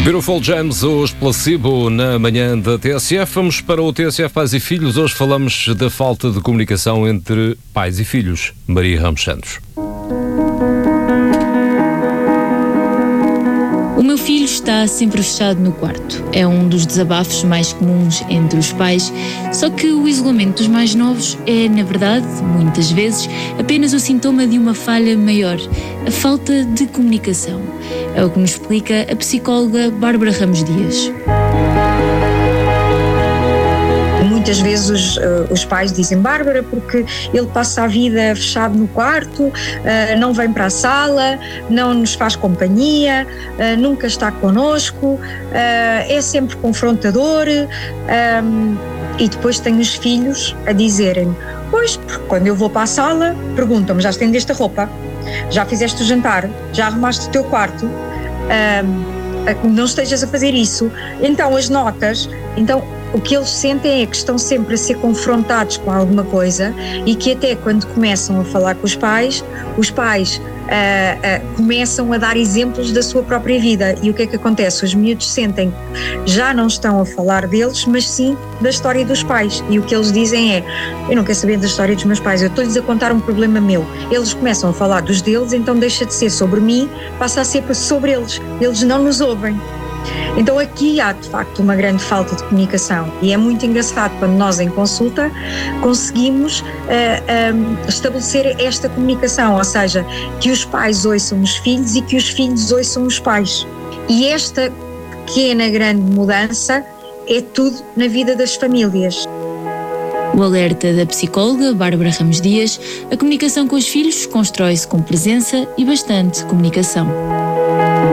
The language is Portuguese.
Beautiful James, os Placebo, na manhã da TSF. Vamos para o TSF Pais e Filhos. Hoje falamos da falta de comunicação entre pais e filhos. Maria Ramos Santos. O meu filho está sempre fechado no quarto. É um dos desabafos mais comuns entre os pais, só que o isolamento dos mais novos é, na verdade, muitas vezes, apenas o sintoma de uma falha maior, a falta de comunicação. É o que nos explica a psicóloga Bárbara Ramos Dias. Muitas vezes os pais dizem: Bárbara, porque ele passa a vida fechado no quarto, não vem para a sala, não nos faz companhia, nunca está connosco, é sempre confrontador. E depois tenho os filhos a dizerem: pois, porque quando eu vou para a sala perguntam-me: já estendeste a roupa? Já fizeste o jantar? Já arrumaste o teu quarto? Não estejas a fazer isso. Então as notas, o que eles sentem é que estão sempre a ser confrontados com alguma coisa e que até quando começam a falar com os pais começam a dar exemplos da sua própria vida. E o que é que acontece? Os miúdos sentem que já não estão a falar deles, mas sim da história dos pais. E o que eles dizem é: eu não quero saber da história dos meus pais, eu estou-lhes a contar um problema meu. Eles começam a falar dos deles, então deixa de ser sobre mim, passa a ser sobre eles. Eles não nos ouvem. Então aqui há de facto uma grande falta de comunicação e é muito engraçado quando nós em consulta conseguimos estabelecer esta comunicação, ou seja, que os pais ouçam os filhos e que os filhos ouçam os pais. E esta pequena grande mudança é tudo na vida das famílias. O alerta da psicóloga Bárbara Ramos Dias: a comunicação com os filhos constrói-se com presença e bastante comunicação.